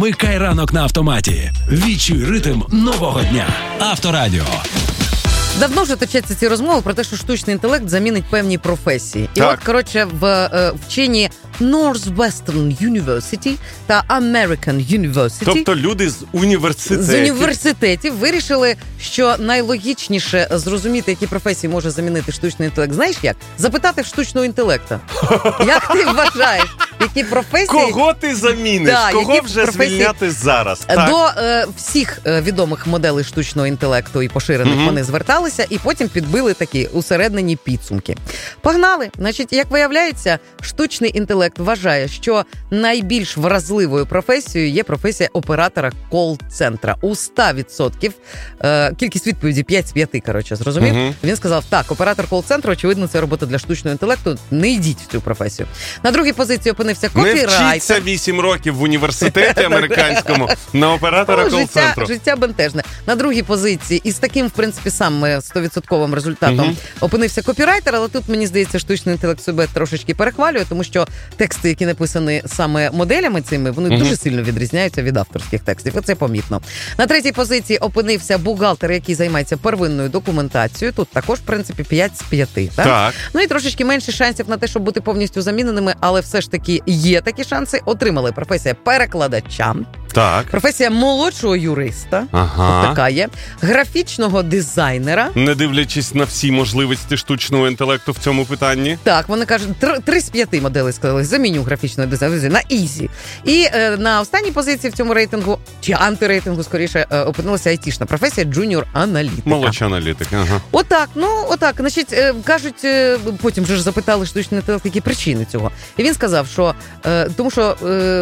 Вмикай ранок на автоматі. Відчуй ритм нового дня. Авторадіо. Давно вже точаться ці розмови про те, що штучний інтелект замінить певні професії. І так. от, коротше, в вчені Northwestern University та American University, Тобто люди з університетів вирішили, що найлогічніше зрозуміти, які професії може замінити штучний інтелект. Знаєш як? Запитати в штучного інтелекту. Як ти вважаєш, які професії... Кого ти заміниш? Да, Кого які вже професії... звільняти зараз? Так. До всіх відомих моделей штучного інтелекту і поширених вони зверталися, і потім підбили такі усереднені підсумки. Погнали! Значить, як виявляється, штучний інтелект вважає, що найбільш вразливою професією є професія оператора кол-центра. У 100% кількість відповіді 5 з 5, коротше, зрозумів? Він сказав, так, оператор кол-центру, очевидно, це робота для штучного інтелекту, не йдіть в цю професію. На другій позиції опинився копірайтер. Не вчіться 8 років в університеті американському на оператора кол-центру. Життя бентежне. На другій позиції, і з таким, в принципі, саме 100% результатом опинився копірайтер, але тут, мені здається, штучний інтелект себе трошечки перехвалює, тому що тексти, які написані саме моделями цими, вони дуже сильно відрізняються від авторських текстів. Оце помітно. На третій позиції опинився бухгалтер, який займається первинною документацією. Тут також, в принципі, 5 з 5. Так? Ну і трошечки менше шансів на те, щоб бути повністю заміненими, але все ж таки є такі шанси. Отримали професія перекладача. Так. Професія молодшого юриста, така є, графічного дизайнера. Не дивлячись на всі можливості штучного інтелекту в цьому питанні. Так, вони кажуть, 3 з 5 моделей сказали, заміню графічного дизайнера на ізі. І на останній позиції в цьому рейтингу, чи антирейтингу, скоріше, опинилася айтішна професія джуніор-аналітика. Молодша аналітика, Отак, значить, кажуть, потім вже ж запитали штучний інтелект, які причини цього. І він сказав, що тому що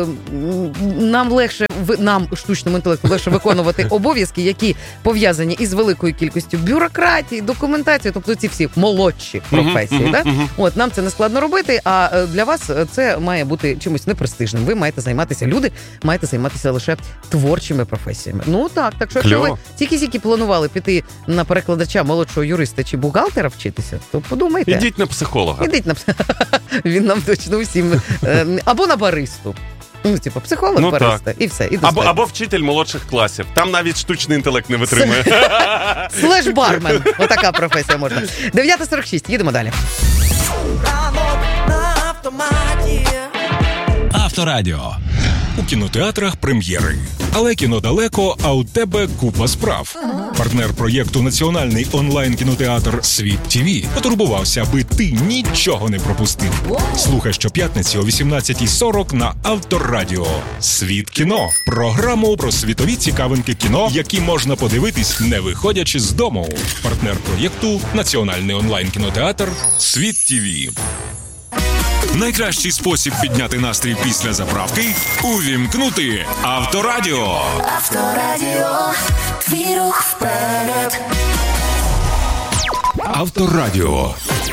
нам, штучному інтелекту, легше виконувати обов'язки, які пов'язані із великою кількістю бюрократії, документації, тобто ці всі молодші професії. От, нам це не складно робити, а для вас це має бути чимось непрестижним. Ви маєте займатися, люди маєте займатися лише творчими професіями. Ну так, що якщо ви тільки планували піти на перекладача, молодшого юриста чи бухгалтера вчитися, то подумайте. Ідіть на психолога. Він нам точно всім. Або на баристу. Психолог, бариста, і все. Або вчитель молодших класів. Там навіть штучний інтелект не витримує. Слеш-бармен. Отака професія можна. 9:46, їдемо далі. Авторадіо. У кінотеатрах прем'єри. Але кіно далеко, а у тебе купа справ. Партнер проєкту «Національний онлайн-кінотеатр Світ ТВ» потурбувався, аби ти нічого не пропустив. Слухай щоп'ятниці о 18:40 на Авторадіо. «Світ кіно» – програму про світові цікавинки кіно, які можна подивитись, не виходячи з дому. Партнер проєкту «Національний онлайн-кінотеатр Світ ТВ». Найкращий спосіб підняти настрій після заправки – увімкнути Авторадіо. Авторадіо. Твій рух вперед. Авторадіо.